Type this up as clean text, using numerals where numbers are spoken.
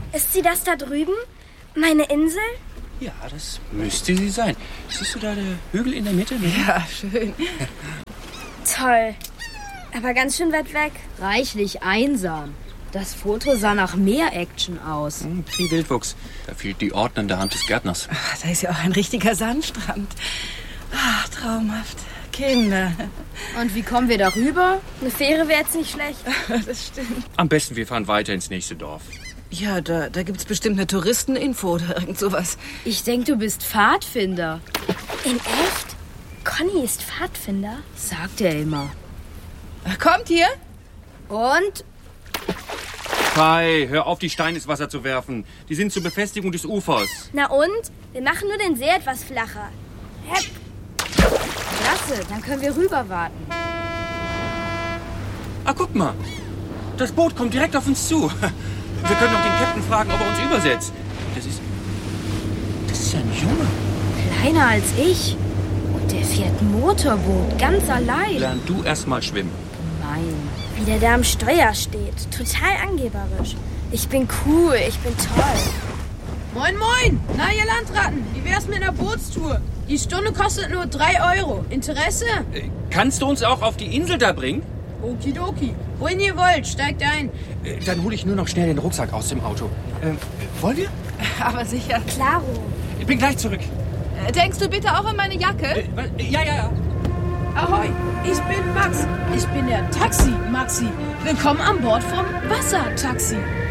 Ist sie das da drüben? Meine Insel? Ja, das müsste sie sein. Siehst du da der Hügel in der Mitte? Ne? Ja, schön. Toll. Aber ganz schön weit weg. Reichlich einsam. Das Foto sah nach mehr Action aus. Viel Wildwuchs. Da fehlt die ordnende Hand des Gärtners. Ach, da ist ja auch ein richtiger Sandstrand. Ach, traumhaft. Kinder. Und wie kommen wir da rüber? Eine Fähre wäre jetzt nicht schlecht. Das stimmt. Am besten, wir fahren weiter ins nächste Dorf. Ja, da gibt's bestimmt eine Touristeninfo oder irgend sowas. Ich denke, du bist Pfadfinder. In echt? Conny ist Pfadfinder? Sagt er immer. Kommt hier? Und? Kai, hör auf, die Steine ins Wasser zu werfen. Die sind zur Befestigung des Ufers. Na und? Wir machen nur den See etwas flacher. Hepp. Klasse, dann können wir rüber warten. Ah, guck mal. Das Boot kommt direkt auf uns zu. Wir können noch den Captain fragen, ob er uns übersetzt. Das ist ja ein Junge. Kleiner als ich. Und der fährt Motorboot, ganz allein. Lern du erst mal schwimmen. Nein. Wie der da am Steuer steht. Total angeberisch. Ich bin cool, ich bin toll. Moin, moin! Na, ihr Landratten, wie wär's mit einer Bootstour? Die Stunde kostet nur 3 Euro. Interesse? Kannst du uns auch auf die Insel da bringen? Okidoki. Wohin ihr wollt, steigt ein. Dann hole ich nur noch schnell den Rucksack aus dem Auto. Wollen wir? Aber sicher. Klaro. Ich bin gleich zurück. Denkst du bitte auch an meine Jacke? Ja. Ahoi, ich bin Max. Ich bin der Taxi-Maxi. Willkommen an Bord vom Wassertaxi.